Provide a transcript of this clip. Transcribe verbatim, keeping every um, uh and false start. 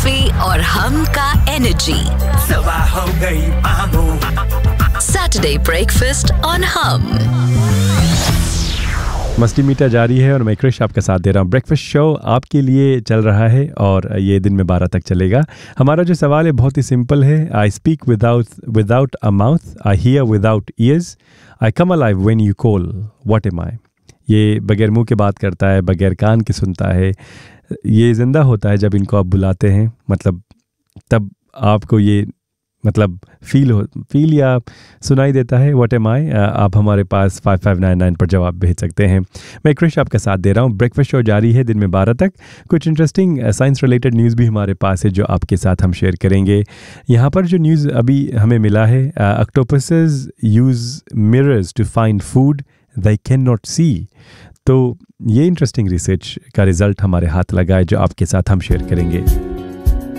Coffee और हम का एनर्जी। सुबह हो गई मामू। सैटरडे ब्रेकफास्ट ऑन हम। मस्ती मीठा जारी है और मैं क्रिश आपका साथ दे रहा हूँ। ब्रेकफास्ट शो आपके लिए चल रहा है और ये दिन में बारह तक चलेगा। हमारा जो सवाल है बहुत ही सिंपल है। I speak without without a mouth, I hear without years, I come alive when you call, what am आई। ये बगैर मुंह के बात करता है, बगैर कान के सुनता है। ये ज़िंदा होता है जब इनको आप बुलाते हैं, मतलब तब आपको ये मतलब फील हो फील या सुनाई देता है। व्हाट एम आई। आप हमारे पास फाइव फाइव नाइन नाइन पर जवाब भेज सकते हैं। मैं क्रिश आपका साथ दे रहा हूँ। ब्रेकफास्ट शो जारी है दिन में बारह तक। कुछ इंटरेस्टिंग साइंस रिलेटेड न्यूज़ भी हमारे पास है जो आपके साथ हम शेयर करेंगे। यहाँ पर जो न्यूज़ अभी हमें मिला है, octopuses use mirrors to find food they cannot see। तो ये इंटरेस्टिंग रिसर्च का रिजल्ट हमारे हाथ लगा है जो आपके साथ हम शेयर करेंगे।